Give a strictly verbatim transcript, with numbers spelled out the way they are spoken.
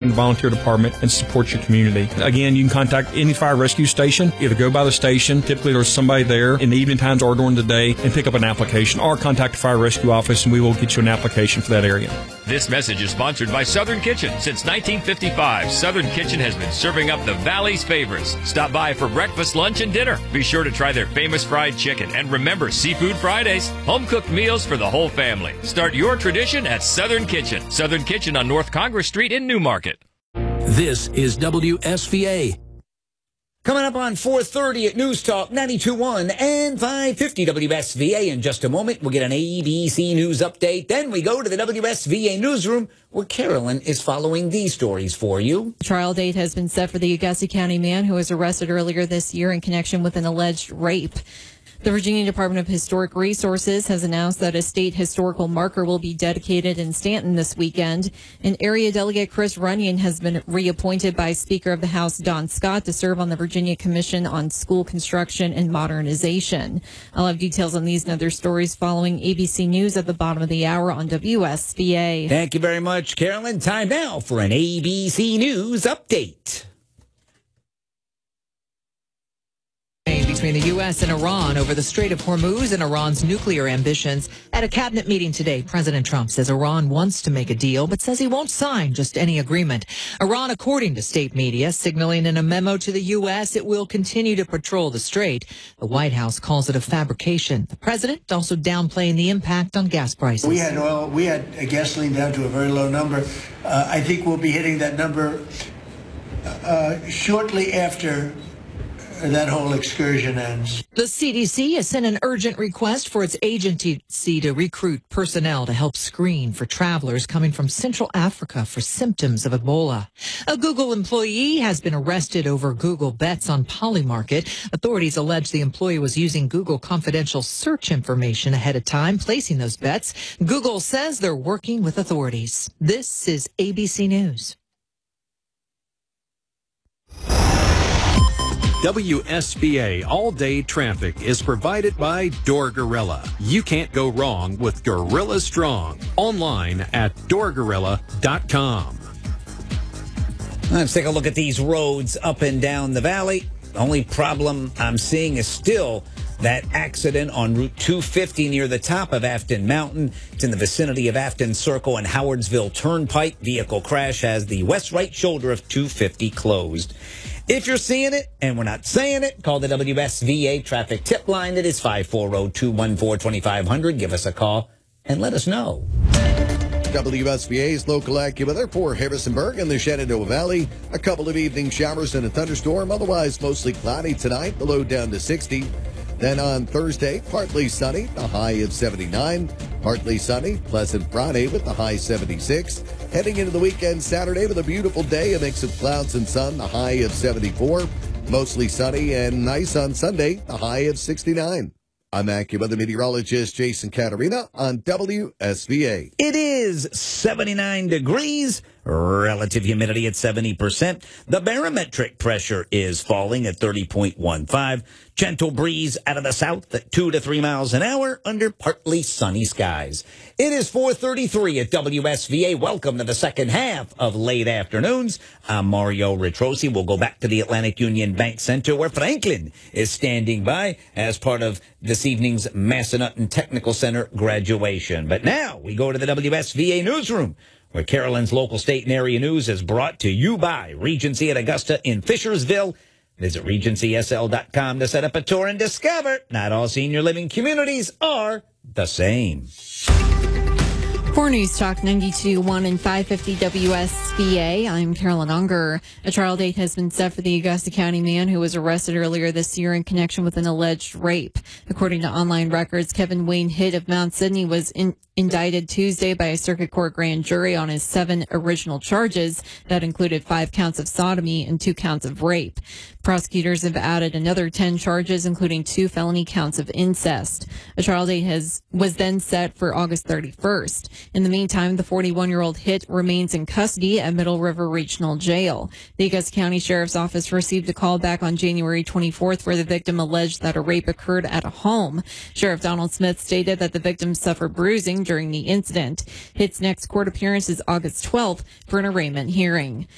the volunteer department and support your community. Again, you can contact any fire rescue station. Either go by the station, typically there's somebody there in the evening times or during the day, and pick up an application, or contact the fire rescue office and we will get you an application for that area. This message is sponsored by Southern Kitchen. Since nineteen fifty-five, Southern Kitchen has been serving up the Valley's favorites. Stop by for breakfast, lunch, and dinner. Be sure to try their famous fried chicken. And remember, Seafood Fridays, home-cooked meals for the whole family. Start your tradition at Southern Kitchen. Southern Kitchen on North Congress Street in Newmarket. This is W S V A. Coming up on four thirty at News Talk ninety-two point one and five fifty W S V A. In just a moment, we'll get an A B C News update. Then we go to the W S V A newsroom where Carolyn is following these stories for you. Trial date has been set for the Augusta County man who was arrested earlier this year in connection with an alleged rape. The Virginia Department of Historic Resources has announced that a state historical marker will be dedicated in Stanton this weekend. And Area Delegate Chris Runyon has been reappointed by Speaker of the House Don Scott to serve on the Virginia Commission on School Construction and Modernization. I'll have details on these and other stories following A B C News at the bottom of the hour on W S V A. Thank you very much, Carolyn. Time now for an A B C News update. Between the U S and Iran over the Strait of Hormuz and Iran's nuclear ambitions. At a cabinet meeting today, President Trump says Iran wants to make a deal, but says he won't sign just any agreement. Iran, according to state media, signaling in a memo to the U S it will continue to patrol the strait. The White House calls it a fabrication. The president also downplaying the impact on gas prices. We had oil, we had gasoline down to a very low number. Uh, I think we'll be hitting that number uh, shortly after that whole excursion ends. The C D C has sent an urgent request for its agency to recruit personnel to help screen for travelers coming from Central Africa for symptoms of Ebola. A Google employee has been arrested over Google bets on Polymarket. Authorities allege the employee was using Google confidential search information ahead of time, placing those bets. Google says they're working with authorities. This is A B C News. W S V A all-day traffic is provided by Door Gorilla. You can't go wrong with Gorilla Strong. Online at door gorilla dot com. Let's take a look at these roads up and down the valley. The only problem I'm seeing is still that accident on Route two fifty near the top of Afton Mountain. It's in the vicinity of Afton Circle and Howardsville Turnpike. Vehicle crash has the west right shoulder of two fifty closed. If you're seeing it and we're not saying it, call the W S V A traffic tip line. It is five four zero, two one four, two five zero zero. Give us a call and let us know. W S V A's local AccuWeather for Harrisonburg and the Shenandoah Valley. A couple of evening showers and a thunderstorm. Otherwise, mostly cloudy tonight. The low down to sixty. Then on Thursday, partly sunny, the high of seventy-nine. Partly sunny, pleasant Friday with the high seventy-six. Heading into the weekend Saturday with a beautiful day, a mix of clouds and sun, the high of seventy-four. Mostly sunny and nice on Sunday, the high of sixty-nine. I'm AccuWeather meteorologist Jason Caterina on W S V A. It is seventy-nine degrees, relative humidity at seventy percent. The barometric pressure is falling at thirty point one five. Gentle breeze out of the south at two to three miles an hour under partly sunny skies. It is four thirty-three at W S V A. Welcome to the second half of Late Afternoons. I'm Mario Ritrosi. We'll go back to the Atlantic Union Bank Center where Franklin is standing by as part of this evening's Massanutten Technical Center graduation. But now we go to the W S V A newsroom, where Carolyn's local, state, and area news is brought to you by Regency at Augusta in Fishersville. Visit regency s l dot com to set up a tour and discover not all senior living communities are the same. For News Talk ninety-two point one and five fifty W S V A, I'm Carolyn Unger. A trial date has been set for the Augusta County man who was arrested earlier this year in connection with an alleged rape. According to online records, Kevin Wayne Hitt of Mount Sydney was in, indicted Tuesday by a circuit court grand jury on his seven original charges that included five counts of sodomy and two counts of rape. Prosecutors have added another ten charges, including two felony counts of incest. A trial date has was then set for August thirty-first. In the meantime, the forty-one-year-old Hitt remains in custody at Middle River Regional Jail. The Augusta County Sheriff's Office received a call back on January twenty-fourth where the victim alleged that a rape occurred at a home. Sheriff Donald Smith stated that the victim suffered bruising during the incident. Hitt's next court appearance is August twelfth for an arraignment hearing.